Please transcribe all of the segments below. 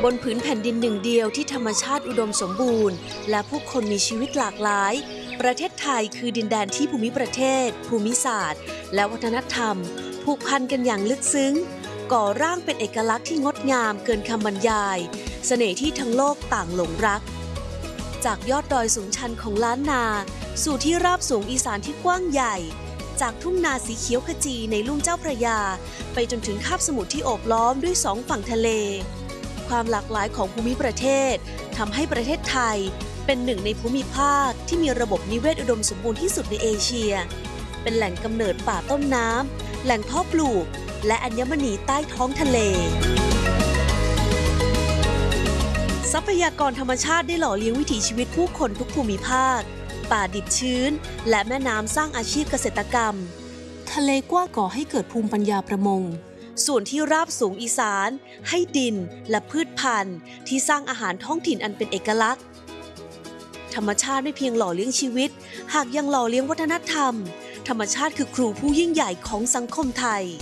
บนผืนแผ่นดินหนึ่งเดียวที่ธรรมชาติอุดมสมบูรณ์และผู้คนมีชีวิตหลากหลายประเทศไทยคือดินแดนที่ภูมิประเทศภูมิศาสตร์และวัฒนธรรมผูกพันกันอย่างลึกซึ้งก่อร่างเป็นเอกลักษณ์ที่งดงามเกินคำบรรยายเสน่ห์ที่ทั้งโลกต่างหลงรักจากยอดดอยสูงชันของล้านนาสู่ที่ราบสูงอีสานที่กว้างใหญ่จากทุ่งนาสีเขียวขจีในลุ่มเจ้าพระยาไปจนถึงคาบสมุทรที่โอบล้อมด้วยสองฝั่งทะเลความหลากหลายของภูมิประเทศทำให้ประเทศไทยเป็นหนึ่งในภูมิภาคที่มีระบบนิเวศอุดมสมบูรณ์ที่สุดในเอเชียเป็นแหล่งกำเนิดป่าต้นน้ำแหล่งเพาะปลูกและอัญมณีใต้ท้องทะเลทรัพยากรธรรมชาติได้หล่อเลี้ยงวิถีชีวิตผู้คนทุกภูมิภาคป่าดิบชื้นและแม่น้ำสร้างอาชีพเกษตรกรรมทะเลกว้างก่อให้เกิดภูมิปัญญาประมงส่วนที่ราบสูงอีสานให้ดินและพืชพันธุ์ที่สร้างอาหารท้องถิ่นอันเป็นเอกลักษณ์ธรรมชาติไม่เพียงหล่อเลี้ยงชีวิตหากยังหล่อเลี้ยงวัฒนธรรมธรรมชาติคือครูผู้ยิ่งใหญ่ของสังคมไทย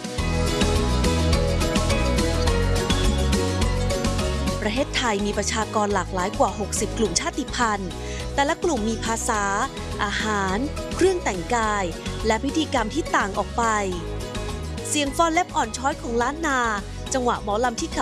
ประเทศไทยมีประชากรหลากหลายกว่า60กลุ่มชาติพันธุ์แต่ละกลุ่มมีภาษาอาหารเครื่องแต่งกายและพิธีกรรมที่ต่างออกไปเสียงฟ้อนแลบอ่อนช้อยของล้านนาจังหวะหมอลำที่ขับ